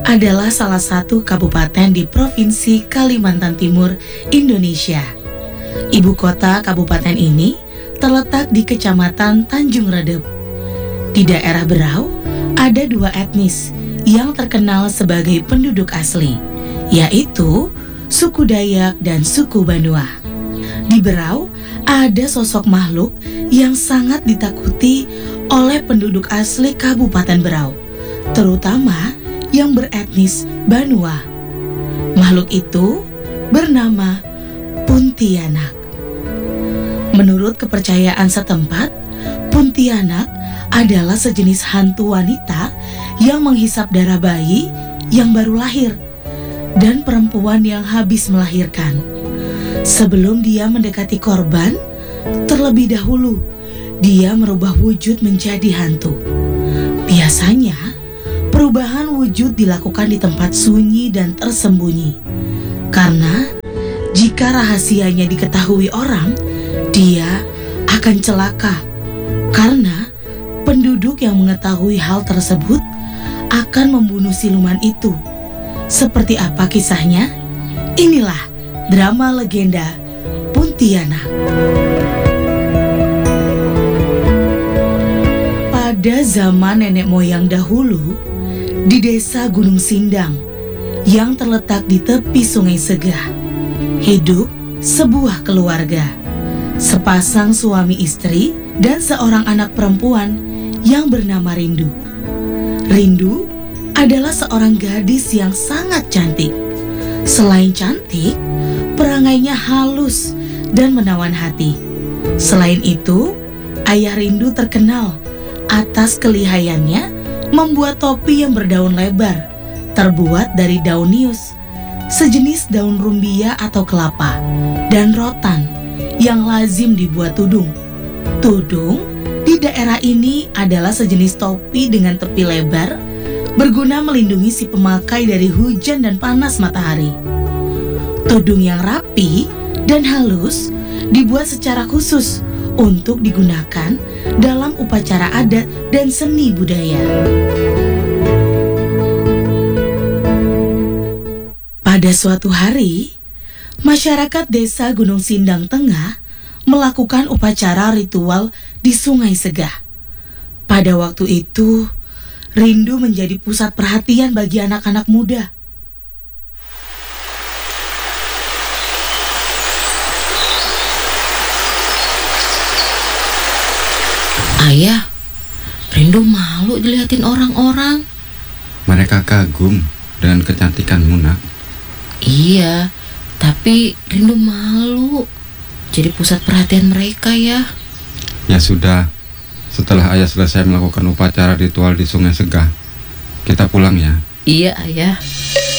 adalah salah satu kabupaten di Provinsi Kalimantan Timur, Indonesia. Ibu kota kabupaten ini terletak di Kecamatan Tanjung Redep. Di daerah Berau, ada dua etnis yang terkenal sebagai penduduk asli, yaitu suku Dayak dan suku Banua. Di Berau, ada sosok makhluk yang sangat ditakuti oleh penduduk asli Kabupaten Berau, terutama yang beretnis Banua. Makhluk itu bernama Puntianak. Menurut kepercayaan setempat, Puntianak adalah sejenis hantu wanita yang menghisap darah bayi yang baru lahir dan perempuan yang habis melahirkan. Sebelum dia mendekati korban, terlebih dahulu dia merubah wujud menjadi hantu. Biasanya, perubahan wujud dilakukan di tempat sunyi dan tersembunyi. Karena jika rahasianya diketahui orang, dia akan celaka. Karena penduduk yang mengetahui hal tersebut akan membunuh siluman itu. Seperti apa kisahnya? Inilah drama legenda Puntianak. Pada zaman nenek moyang dahulu, di desa Gunung Sindang yang terletak di tepi Sungai Segah, hidup sebuah keluarga, sepasang suami istri dan seorang anak perempuan yang bernama Rindu. Rindu adalah seorang gadis yang sangat cantik. Selain cantik, perangainya halus dan menawan hati. Selain itu, ayah Rindu terkenal atas kelihayannya membuat topi yang berdaun lebar, terbuat dari daun nius, sejenis daun rumbia atau kelapa, dan rotan yang lazim dibuat tudung. Tudung di daerah ini adalah sejenis topi dengan tepi lebar, berguna melindungi si pemakai dari hujan dan panas matahari. Tudung yang rapi dan halus dibuat secara khusus untuk digunakan dalam upacara adat dan seni budaya. Pada suatu hari, masyarakat desa Gunung Sindang Tengah melakukan upacara ritual di Sungai Segah. Pada waktu itu, Rindu menjadi pusat perhatian bagi anak-anak muda. Ayah, Rindu malu dilihatin orang-orang. Mereka kagum dengan kecantikanmu, Nak. Iya, tapi Rindu malu jadi pusat perhatian mereka ya. Ya sudah, setelah ayah selesai melakukan upacara ritual di Sungai Segah, kita pulang ya. Iya, ayah.